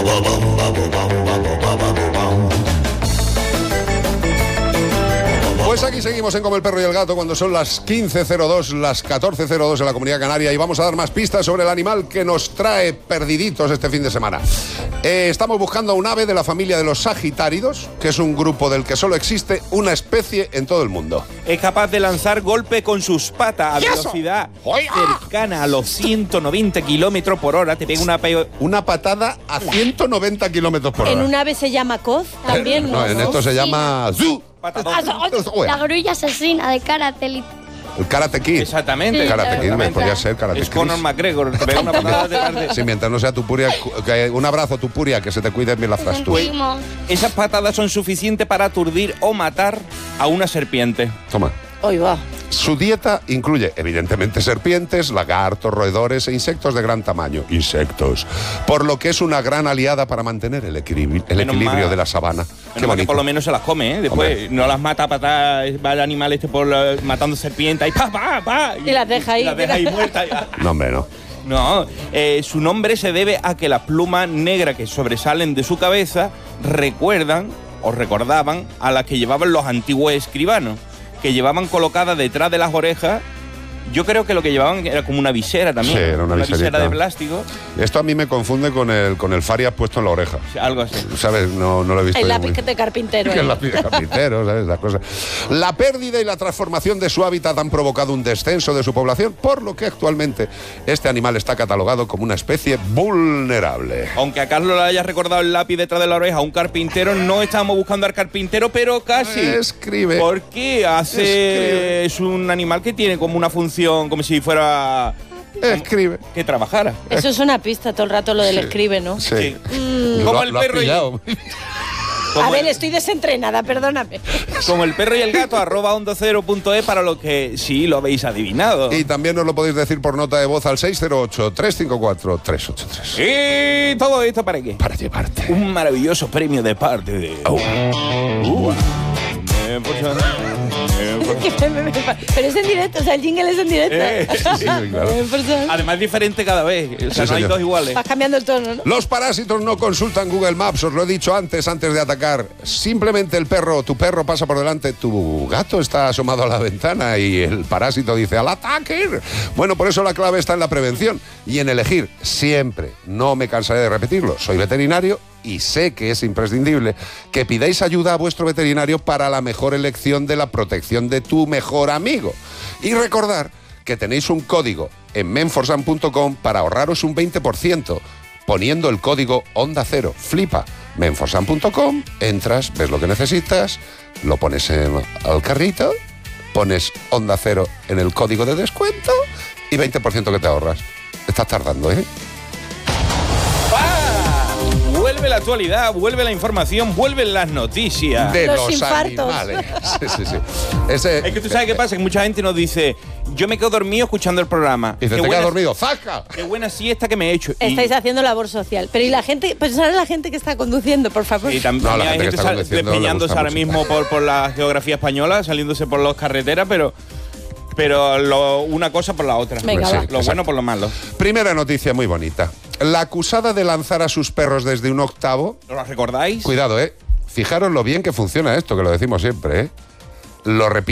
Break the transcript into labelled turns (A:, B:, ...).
A: Pues aquí seguimos en Como el Perro y el Gato cuando son las 15:02, las 14:02 en la Comunidad Canaria, y vamos a dar más pistas sobre el animal que nos trae perdiditos este fin de semana. Estamos buscando a un ave de la familia de los sagitáridos, que es un grupo del que solo existe una especie en todo el mundo.
B: Es capaz de lanzar golpe con sus patas a velocidad cercana a los 190 kilómetros por hora. Te pega
A: una patada a 190 kilómetros por hora.
C: En un ave se llama coz también.
A: No, en esto se llama zoo.
D: La grulla asesina de Karate.
A: El Karate Kid.
B: Exactamente.
A: El Karate Kid podría ser Karate Kid.
B: Es Conor McGregor, te pega una patada de tarde.
A: Sí, mientras no sea Tupuria. Un abrazo, Tupuria, que se te cuide bien la frastura.
B: Esas patadas son suficientes para aturdir o matar a una serpiente.
A: Toma.
C: Hoy va.
A: Su dieta incluye, evidentemente, serpientes, lagartos, roedores e insectos de gran tamaño. Insectos. Por lo que es una gran aliada para mantener el equilibrio de la sabana. Qué bonito.
B: Por lo menos se las come, ¿eh? Después no las mata a patadas, va el animal matando serpientes y
C: las deja ahí.
B: Y las deja ahí muertas.
A: No, hombre, no.
B: No, su nombre se debe a que las plumas negras que sobresalen de su cabeza recordaban a las que llevaban los antiguos escribanos, que llevaban colocadas detrás de las orejas. Yo creo que lo que llevaban era como una visera también.
A: Sí, era una
B: visera de plástico.
A: Esto a mí me confunde con el Farias puesto en la oreja.
B: Sí, algo así.
A: ¿Sabes? No lo he visto.
C: El lápiz de carpintero.
A: El lápiz de carpintero, ¿sabes? Las cosas. La pérdida y la transformación de su hábitat han provocado un descenso de su población, por lo que actualmente este animal está catalogado como una especie vulnerable.
B: Aunque a Carlos le haya recordado el lápiz detrás de la oreja a un carpintero, no estamos buscando al carpintero, pero casi.
A: Escribe.
B: Porque es un animal que tiene como una función, como si fuera...
A: Escribe.
B: Que trabajara.
C: Eso es una pista todo el rato, lo del escribe, ¿no?
A: Sí.
B: Como el perro
C: A ver, estoy desentrenada, perdóname.
B: Como el perro y el gato, @ondacero.es para lo que sí lo habéis adivinado.
A: Y también nos lo podéis decir por nota de voz al 608-354-383.
B: ¿Y todo esto para qué?
A: Para llevarte
B: un maravilloso premio de parte de...
C: Pero es en directo, o sea, el jingle es en directo.
A: Sí, claro.
B: Además, diferente cada vez. O sea, no hay dos iguales.
C: Vas cambiando el tono, ¿no?
A: Los parásitos no consultan Google Maps, os lo he dicho antes de atacar. Simplemente tu perro pasa por delante, tu gato está asomado a la ventana y el parásito dice ¡al ataque! Bueno, por eso la clave está en la prevención y en elegir siempre. No me cansaré de repetirlo. Soy veterinario y sé que es imprescindible que pidáis ayuda a vuestro veterinario para la mejor elección de la protección de tu mejor amigo. Y recordar que tenéis un código en menforsan.com para ahorraros un 20%, poniendo el código Onda Cero. Flipa. menforsan.com, entras, ves lo que necesitas, lo pones al carrito, pones Onda Cero en el código de descuento y 20% que te ahorras. Estás tardando, ¿eh?
B: Vuelve la actualidad, vuelve la información, vuelven las noticias.
A: De
C: los
A: los
C: infartos.
A: animales. Sí.
B: Es que tú sabes qué pasa, que mucha gente nos dice, yo me quedo dormido escuchando el programa.
A: Y te quedas dormido, ¡zaca!
B: Qué buena siesta que me he hecho.
C: Estáis haciendo labor social. Pero ¿y la gente? Pensad en la gente que está conduciendo, por favor.
B: Y también
A: la
B: hay
A: gente que está conduciendo
B: despeñándose ahora mismo por la geografía española, saliéndose por las carreteras, pero una cosa por la otra.
C: Venga,
A: Pues
C: va.
A: sí,
B: Lo bueno por lo malo.
A: Primera noticia muy bonita. La acusada de lanzar a sus perros desde un octavo...
B: ¿Lo recordáis?
A: Cuidado, Fijaros lo bien que funciona esto, que lo decimos siempre, Lo repito.